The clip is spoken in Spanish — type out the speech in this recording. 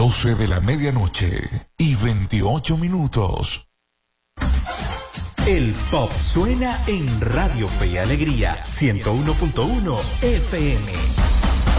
12 de la medianoche y 28 minutos. El pop suena en Radio Fe y Alegría 101.1 FM.